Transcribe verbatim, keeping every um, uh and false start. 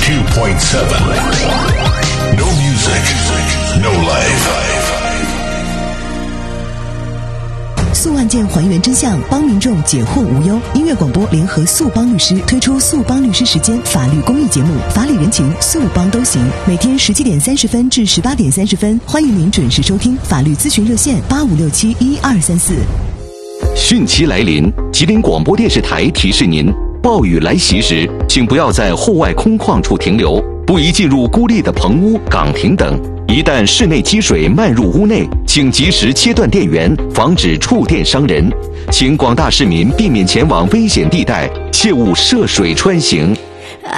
ninety-two point seven. No music, no life. 诉案件还原真相，帮民众解惑无忧。音乐广播联合速帮律师推出速帮律师时间法律公益节目，法理人情速帮都行。每天十七点三十分至十八点三十分，欢迎您准时收听法律咨询热线八五六七一二三四。 汛期来临，吉林广播电视台提示您：暴雨来袭时，请不要在户外空旷处停留，不宜进入孤立的棚屋、岗亭等。一旦室内积水漫入屋内，请及时切断电源，防止触电伤人。请广大市民避免前往危险地带，切勿涉水穿行。